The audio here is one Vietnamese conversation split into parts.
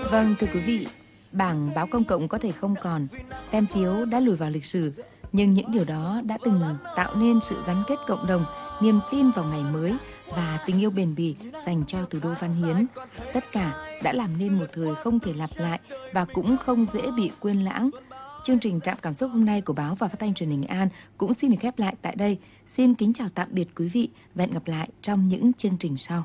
Vâng, thưa quý vị, bảng báo công cộng có thể không còn, tem phiếu đã lùi vào lịch sử, nhưng những điều đó đã từng tạo nên sự gắn kết cộng đồng, niềm tin vào ngày mới và tình yêu bền bỉ dành cho thủ đô văn hiến. Tất cả đã làm nên một thời không thể lặp lại và cũng không dễ bị quên lãng. Chương trình Trạm Cảm xúc hôm nay của báo và phát thanh truyền hình An cũng xin được khép lại tại đây. Xin kính chào tạm biệt quý vị và hẹn gặp lại trong những chương trình sau.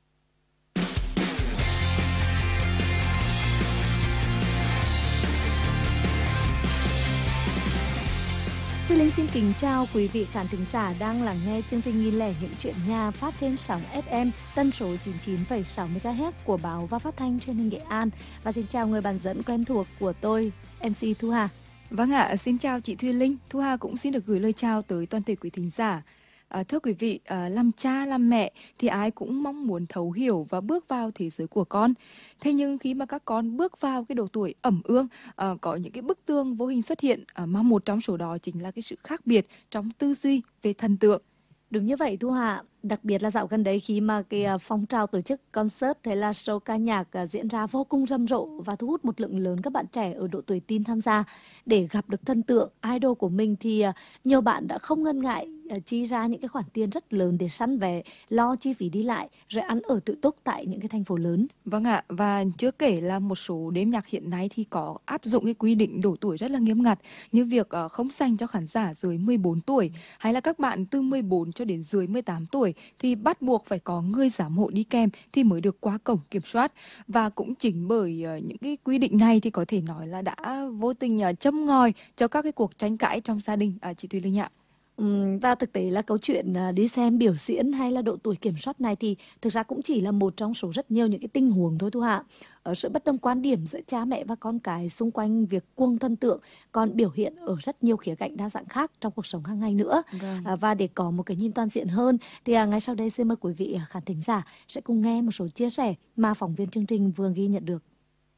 Thùy Linh xin kính chào quý vị khán thính giả đang lắng nghe chương trình Nghìn lẻ những chuyện nhà phát trên sóng FM tần số 99,6 MHz của báo và phát thanh truyền hình Nghệ An, và xin chào người bạn dẫn quen thuộc của tôi, MC Thu Hà. Vâng ạ, xin chào chị Thùy Linh. Thu Hà cũng xin được gửi lời chào tới toàn thể quý thính giả. Thưa quý vị, làm cha làm mẹ thì ai cũng mong muốn thấu hiểu và bước vào thế giới của con. Thế nhưng khi mà các con bước vào cái độ tuổi ẩm ương, có những cái bức tường vô hình xuất hiện, mà một trong số đó chính là cái sự khác biệt trong tư duy về thần tượng. Đúng như vậy Thu Hà, đặc biệt là dạo gần đấy khi mà cái phong trào tổ chức concert hay là show ca nhạc diễn ra vô cùng rầm rộ và thu hút một lượng lớn các bạn trẻ ở độ tuổi teen tham gia để gặp được thần tượng idol của mình, thì nhiều bạn đã không ngần ngại chi ra những cái khoản tiền rất lớn để săn vé, lo chi phí đi lại rồi ăn ở tự túc tại những cái thành phố lớn. Vâng ạ, và chưa kể là một số đêm nhạc hiện nay thì có áp dụng cái quy định độ tuổi rất là nghiêm ngặt, như việc không dành cho khán giả dưới 14 tuổi hay là các bạn từ 14 cho đến dưới 18 tuổi thì bắt buộc phải có người giám hộ đi kèm thì mới được qua cổng kiểm soát. Và cũng chính bởi những cái quy định này thì có thể nói là đã vô tình châm ngòi cho các cái cuộc tranh cãi trong gia đình, chị Thùy Linh ạ. Và thực tế là câu chuyện đi xem biểu diễn hay là độ tuổi kiểm soát này thì thực ra cũng chỉ là một trong số rất nhiều những cái tình huống thôi Thu Hạ. Ở sự bất đồng quan điểm giữa cha mẹ và con cái xung quanh việc cuồng thần tượng còn biểu hiện ở rất nhiều khía cạnh đa dạng khác trong cuộc sống hàng ngày nữa. Và để có một cái nhìn toàn diện hơn thì ngay sau đây xin mời quý vị khán thính giả sẽ cùng nghe một số chia sẻ mà phóng viên chương trình vừa ghi nhận được.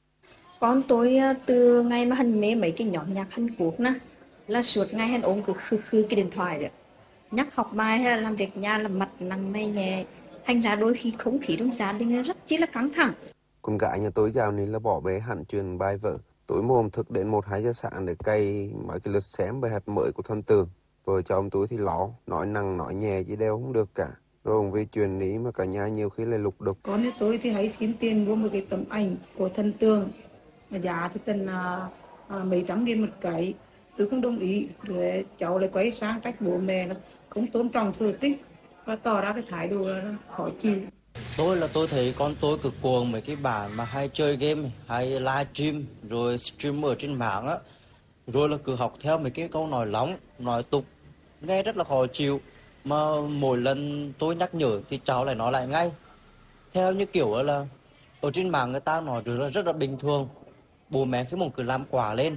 Con tôi từ ngày mà hắn mê mấy cái nhóm nhạc Hàn Quốc nè, là suốt ngày hắn ôm cứ khư cái điện thoại rồi nhắc học bài hay là làm việc nhà là mặt nặng mày nhẹ, thành ra đôi khi không khí trong gia đình rất chi là căng thẳng. Con gái nhà tôi dạo này là bỏ bê hẳn chuyện bài vở, tối mồm thức đến 1-2 giờ sáng để cày mấy cái lượt xem bài hát mới của thần tượng. Vợ chồng tôi thì lo, nói năng nói nhẹ chứ đều không được cả. Rồi vì chuyệnนี้mà cả nhà nhiều khi lại lục đục. Con tôi thì hãy xin tiền mua một cái tấm ảnh của thần tượng, mà giá thì tầm mấy trăm nghìn một cái. Tôi không đồng ý, rồi cháu lại quay sang trách bố mẹ là không tôn trọng thờ tích và tỏ ra cái thái độ là khó chịu. Tôi thấy con tôi cực cuồng mấy cái bản mà hay chơi game, hay livestream, rồi stream ở trên mạng á, rồi là cứ học theo mấy cái câu nói lóng, nói tục, nghe rất là khó chịu. Mà mỗi lần tôi nhắc nhở thì cháu lại nói lại ngay, theo như kiểu là ở trên mạng người ta nói rất là bình thường, bố mẹ khi mình cứ làm quả lên.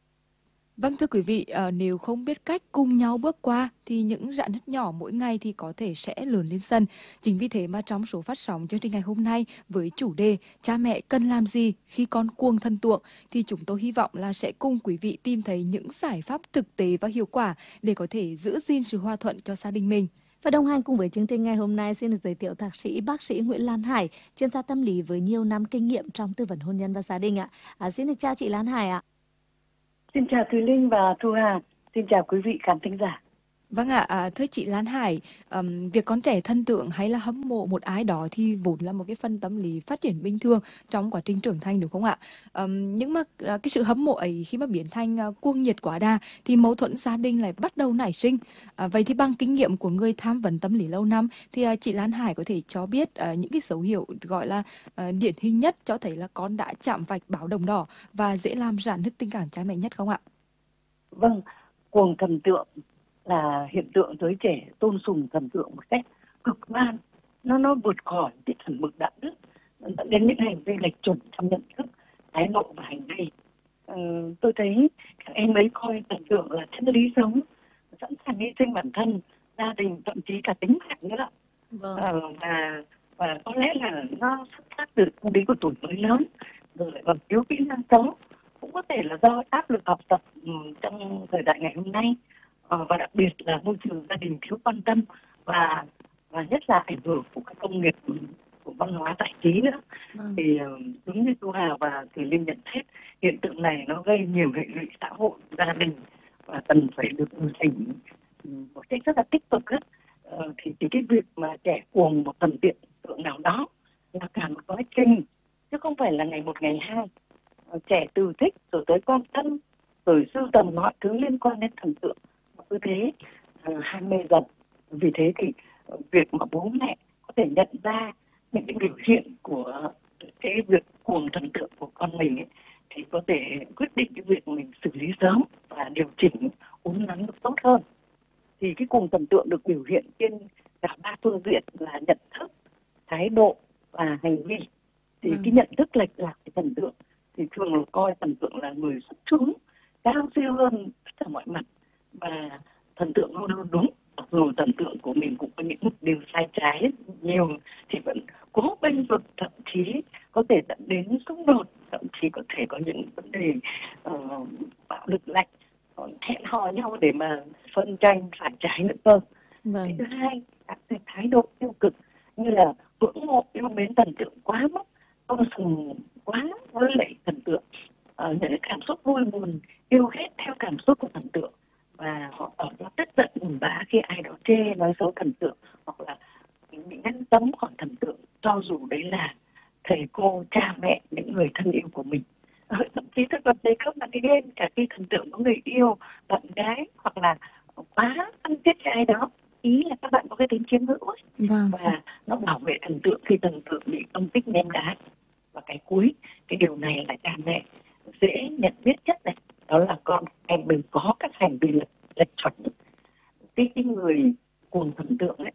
Vâng thưa quý vị, nếu không biết cách cùng nhau bước qua thì những rạn nứt nhỏ mỗi ngày thì có thể sẽ lớn lên dần. Chính vì thế mà trong số phát sóng chương trình ngày hôm nay với chủ đề cha mẹ cần làm gì khi con cuồng thần tượng thì chúng tôi hy vọng là sẽ cùng quý vị tìm thấy những giải pháp thực tế và hiệu quả để có thể giữ gìn sự hòa thuận cho gia đình mình. Và đồng hành cùng với chương trình ngày hôm nay xin được giới thiệu thạc sĩ bác sĩ Nguyễn Lan Hải, chuyên gia tâm lý với nhiều năm kinh nghiệm trong tư vấn hôn nhân và gia đình ạ. Xin được chào chị Lan Hải ạ. Xin chào Thùy Linh và Thu Hà. Xin chào quý vị khán thính giả. Vâng ạ, thưa chị Lan Hải, việc con trẻ thần tượng hay là hâm mộ một ai đó thì vốn là một cái phần tâm lý phát triển bình thường trong quá trình trưởng thành đúng không ạ? Nhưng mà cái sự hâm mộ ấy khi mà biến thành cuồng nhiệt quá đà thì mâu thuẫn gia đình lại bắt đầu nảy sinh. Vậy thì bằng kinh nghiệm của người tham vấn tâm lý lâu năm thì chị Lan Hải có thể cho biết những cái dấu hiệu gọi là điển hình nhất cho thấy là con đã chạm vạch báo động đỏ và dễ làm rạn nứt tình cảm cha mẹ nhất không ạ? Vâng, cuồng thần tượng là hiện tượng giới trẻ tôn sùng thần tượng một cách cực đoan, nó vượt khỏi cái chuẩn mực đạo đức, dẫn đến những hành vi lệch chuẩn trong nhận thức, thái độ và hành vi. Tôi thấy các em ấy coi thần tượng là chân lý sống, sẵn sàng hy sinh bản thân, gia đình, thậm chí cả tính mạng nữa. Và có lẽ là nó xuất phát từ tâm lý của tuổi mới lớn, rồi lại còn thiếu kỹ năng sống, cũng có thể là do áp lực học tập trong thời đại ngày hôm nay. Và đặc biệt là môi trường gia đình thiếu quan tâm và nhất là ảnh hưởng của các công nghiệp của văn hóa giải trí nữa. Vâng. Thì đúng như cô Hà và Thùy Linh nhận xét, hiện tượng này nó gây nhiều hệ lụy xã hội, gia đình và cần phải được điều chỉnh một cách rất là tích cực. Thì cái việc mà trẻ cuồng một thần tượng nào đó là cả một quá trình, chứ không phải là ngày một ngày hai. Trẻ từ thích rồi tới quan tâm rồi sưu tầm mọi thứ liên quan đến thần tượng, cứ thế ham mê dần. Vì thế thì việc mà bố mẹ có thể nhận ra những cái biểu hiện của cái việc cuồng thần tượng của con mình ấy, thì có thể quyết định cái việc mình xử lý sớm và điều chỉnh uốn nắn được tốt hơn. Thì cái cuồng thần tượng được biểu hiện trên cả ba phương diện là nhận thức, thái độ và hành vi. Thì cái nhận thức lệch lạc của thần tượng thì thường là coi thần tượng là người xuất chúng, cao siêu hơn tất cả mọi mặt, và thần tượng luôn luôn đúng. Mặc dù thần tượng của mình cũng có những điều sai trái nhiều thì vẫn cố bênh vực, thậm chí có thể dẫn đến xung đột, thậm chí có thể có những vấn đề bạo lực lạnh, hẹn hò nhau để mà phân tranh phải trái nữa cơ. Vâng. Cái thứ hai, các cái thái độ tiêu cực như là ngưỡng mộ yêu mến thần tượng quá mức, tôn sùng quá với lại thần tượng, những cảm xúc vui buồn yêu hết theo cảm xúc của thần tượng, và họ tỏ ra tức giận buồn bã khi ai đó chê nói xấu thần tượng, hoặc là bị ngăn cấm khỏi thần tượng cho dù đấy là thầy cô, cha mẹ, những người thân yêu của mình. Thậm chí thực vật đấy không là cái game cả khi thần tượng có người yêu, bạn gái, hoặc là quá thân thiết với ai đó, ý là các bạn có cái tính chiếm hữu ấy. Vâng. Và nó bảo vệ thần tượng khi thần tượng bị công kích ném đá. Và cái cuối, cái điều này là cha mẹ dễ nhận biết nhất này, đó là con em mình có các hành vi lệch chuẩn. Cái người cuồng thần tượng ấy,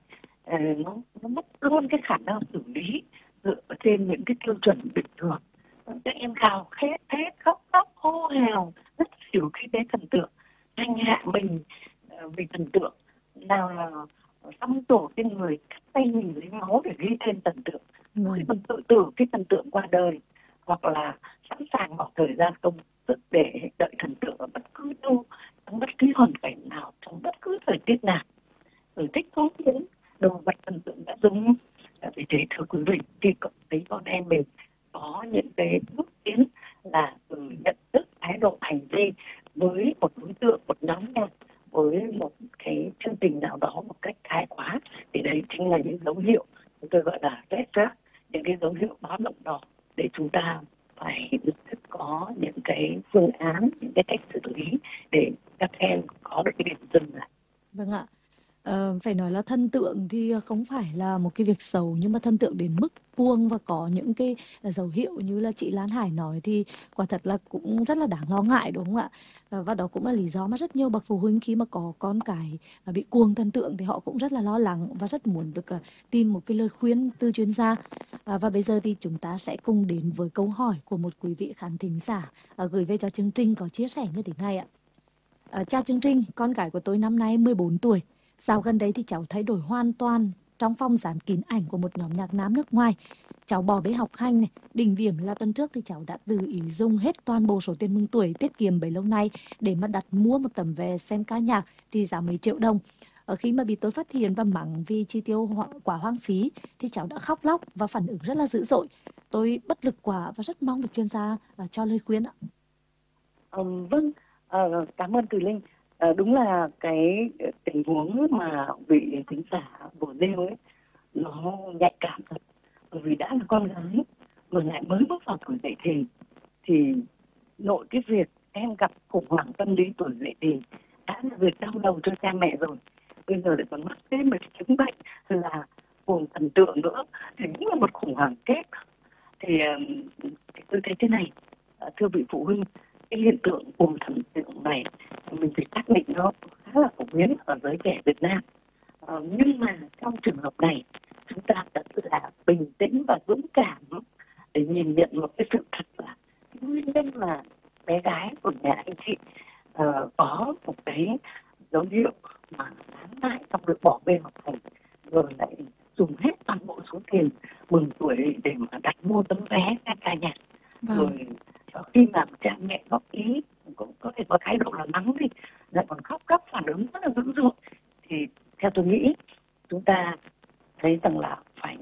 nó mất luôn cái khả năng xử lý dựa trên những cái tiêu chuẩn bình thường. Các em gào thét khóc hô hào rất xỉu khi thấy thần tượng, hành hạ mình vì thần tượng, nào là xăm tổ trên người, cắt tay mình lấy máu để ghi tên thần tượng, khi mình tự tử khi thần tượng qua đời, hoặc là sẵn sàng bỏ thời gian công sức để đợi thần tượng ở bất cứ đâu, trong bất cứ hoàn cảnh nào, trong bất cứ thời tiết nào, rồi thích phóng hiến đồ vật thần tượng đã dùng. Vì thế thưa quý vị, khi thấy con em mình có những cái bước tiến là từ nhận thức, thái độ, hành vi với một đối tượng, một nhóm nhạc, với một cái chương trình nào đó một cách thái quá, thì đấy chính là những dấu hiệu chúng tôi gọi là red flag, những cái dấu hiệu báo động đỏ để chúng ta phải lập tức có những cái phương án, những cái cách xử lý để các em có được cái điểm dừng lại. Vâng ạ. Phải nói là thần tượng thì không phải là một cái việc xấu, nhưng mà thần tượng đến mức cuồng và có những cái dấu hiệu như là chị Lan Hải nói thì quả thật là cũng rất là đáng lo ngại, đúng không ạ? Và đó cũng là lý do mà rất nhiều bậc phụ huynh khi mà có con cái bị cuồng thần tượng thì họ cũng rất là lo lắng và rất muốn được tìm một cái lời khuyên từ chuyên gia. Và bây giờ thì chúng ta sẽ cùng đến với câu hỏi của một quý vị khán thính giả gửi về cho chương trình, có chia sẻ như thế này ạ. Chào chương trình, con gái của tôi năm nay 14 tuổi. Dạo gần đây thì cháu thay đổi hoàn toàn trong phòng dán kín ảnh của một nhóm nhạc nam nước ngoài. Cháu bỏ bê học hành này, đỉnh điểm là tuần trước thì cháu đã tự ý dùng hết toàn bộ số tiền mừng tuổi tiết kiệm bấy lâu nay để mà đặt mua một tấm vé xem ca nhạc trị giá mấy triệu đồng. Khi mà bị tôi phát hiện và mắng vì chi tiêu quá hoang phí thì cháu đã khóc lóc và phản ứng rất là dữ dội. Tôi bất lực quá và rất mong được chuyên gia cho lời khuyên ạ. Vâng, cảm ơn Thùy Linh. Đúng là cái tình huống mà vị thính giả vừa nêu ấy nó nhạy cảm thật, bởi vì đã là con gái mà lại mới bước vào tuổi dậy thì nội cái việc em gặp khủng hoảng tâm lý tuổi dậy thì đã là việc đau đầu cho cha mẹ rồi, bây giờ lại còn mắc thêm một chứng bệnh là cuồng thần tượng nữa thì cũng là một khủng hoảng kép. Thì tôi thấy thế này, thưa vị phụ huynh, cái hiện tượng cuồng thần tượng này mình phải xác định nó khá là phổ biến ở giới trẻ Việt Nam, nhưng mà trong trường hợp này chúng ta thật là bình tĩnh và dũng cảm để nhìn nhận một cái sự thật là cái nguyên nhân mà bé gái của nhà anh chị có một cái dấu hiệu mà đáng ngại trong việc bỏ bê học hành, rồi lại dùng hết toàn bộ số tiền mừng tuổi để mà đặt mua tấm vé ca nhạc. Rồi khi mà cha mẹ góp ý cũng có thể có thái độ là mắng thì lại còn khóc phản ứng rất là dữ dội, thì theo tôi nghĩ chúng ta thấy rằng là phải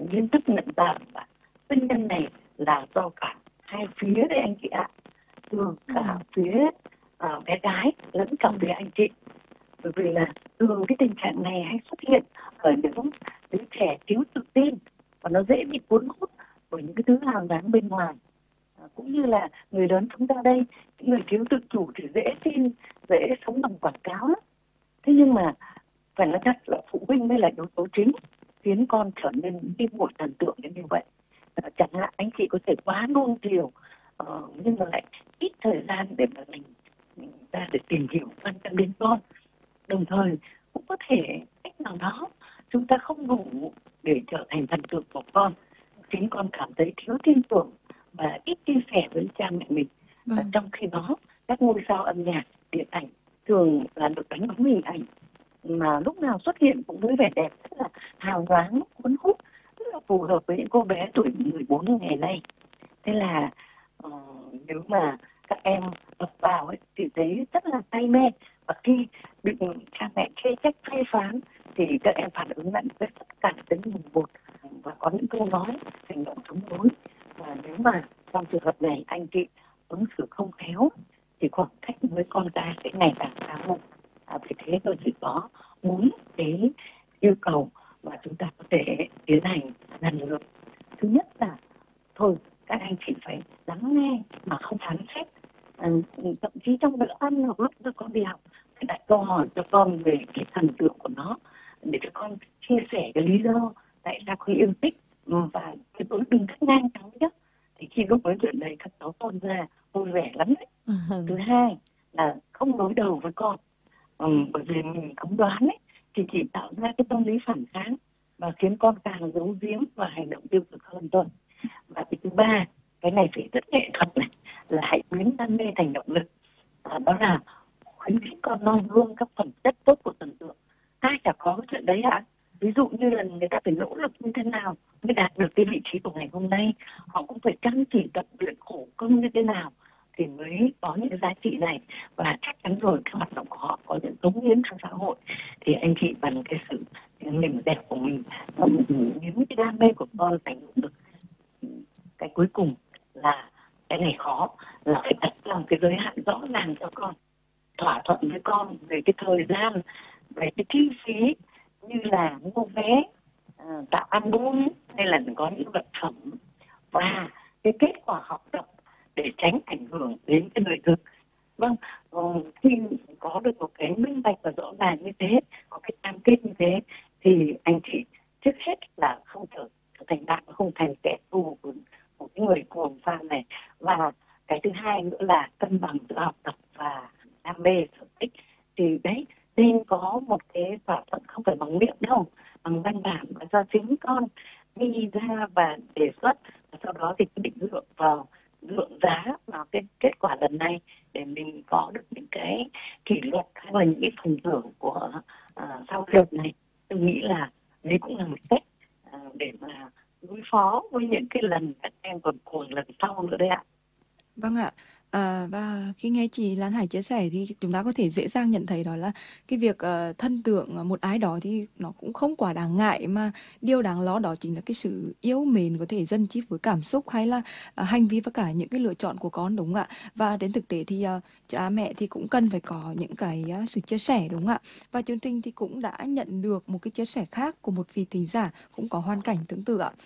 nghiêm túc nhận ra là nguyên nhân này là do cả hai phía đấy anh chị ạ, từ cả phía bé gái lẫn cả phía anh chị. Bởi vì là từ cái tình trạng này hay xuất hiện ở những đứa trẻ thiếu tự tin và nó dễ bị cuốn hút bởi những cái thứ hào nhoáng bên ngoài. Cũng như là người lớn chúng ta đây, những người thiếu tự chủ thì dễ tin, dễ sống bằng quảng cáo lắm. Thế nhưng mà phải nói thật là phụ huynh mới là yếu tố chính khiến con trở nên đi một thần tượng đến như vậy. Chẳng hạn anh chị có thể quá nuông chiều nhưng mà lại ít thời gian để mà mình ra để tìm hiểu quan tâm đến con. Đồng thời cũng có thể cách nào đó chúng ta không đủ để trở thành thần tượng của con, khiến con cảm thấy thiếu tin tưởng và ít chia sẻ với cha mẹ mình. Và trong khi đó các ngôi sao âm nhạc, điện ảnh thường là được đánh bóng hình ảnh mà lúc nào xuất hiện cũng với vẻ đẹp rất là hào nhoáng, cuốn hút, rất là phù hợp với những cô bé tuổi 14 như ngày nay. Thế là nếu mà các em đọc vào ấy, thì thấy rất là say mê, và khi bị cha mẹ chê trách phê phán thì các em phản ứng lại với tất cả tính mùng một và có những câu nói hành động chống đối. Và nếu mà trong trường hợp này anh chị ứng xử không khéo thì khoảng cách với con cái sẽ ngày càng xa hơn. Vì thế tôi chỉ có 4 cái yêu cầu mà chúng ta có thể tiến hành lần lượt. Thứ nhất là thôi các anh chị phải lắng nghe mà không phán xét. Thậm chí trong bữa ăn hoặc lúc các con đi học phải đặt câu hỏi cho con về cái thần tượng của nó để cho con chia sẻ cái lý do tại sao con yêu thích, và cái đối đừng cắt ngang cháu nhé. Thì khi lúc nói chuyện này các cháu tôn ra vui vẻ lắm đấy. Thứ hai là không đối đầu với con, bởi vì mình cấm đoán ấy thì chỉ tạo ra cái tâm lý phản kháng và khiến con càng giấu giếm và hành động tiêu cực hơn thôi. Và cái thứ ba, cái này phải rất nghệ thuật này, là hãy biến đam mê thành động lực. Đó là khuyến khích con noi gương các phẩm chất tốt của thần tượng. Ai chả có cái chuyện đấy ạ. Ví dụ như là người ta phải nỗ lực như thế nào mới đạt được cái vị trí của ngày hôm nay, họ cũng phải chăm chỉ tập luyện khổ công như thế nào thì mới có những giá trị này. Và chắc chắn rồi cái hoạt động của họ có những cống hiến trong xã hội thì anh chị bằng cái sự mình đẹp của mình biến cái đam mê của con thành động lực. Cái cuối cùng là cái này khó, là phải đặt ra cái giới hạn rõ ràng cho con, thỏa thuận với con về cái thời gian, về cái chi phí như là mua vé, tạo album hay là có những vật phẩm, và cái kết quả học tập để tránh ảnh hưởng đến cái đời thực. Vâng, khi có được một cái minh bạch và rõ ràng như thế, có cái cam kết như thế thì anh chị trước hết là không trở thành bạn, không thành kẻ thù của một cái người cuồng fan này. Và cái thứ hai nữa là cân bằng giữa học tập và đam mê sở thích. Thì đấy, nên có một cái thỏa thuận không phải bằng miệng đâu, bằng văn bản và do chính con đi ra và đề xuất, và sau đó thì định lượng vào lượng giá vào cái kết quả lần này để mình có được những cái kỷ luật hay là những cái phần thưởng của sau đợt này. Tôi nghĩ là đây cũng là một cách để mà đối phó với những cái lần các em còn cuồng lần sau nữa đấy ạ. Vâng ạ. Và khi nghe chị Lan Hải chia sẻ thì chúng ta có thể dễ dàng nhận thấy đó là cái việc thân tượng một ai đó thì nó cũng không quá đáng ngại, mà điều đáng lo đó chính là cái sự yêu mến có thể dần chi phối cảm xúc hay là hành vi và cả những cái lựa chọn của con, đúng không ạ? Và đến thực tế thì cha mẹ thì cũng cần phải có những cái sự chia sẻ, đúng không ạ? Và chương trình thì cũng đã nhận được một cái chia sẻ khác của một vị thính giả cũng có hoàn cảnh tương tự ạ.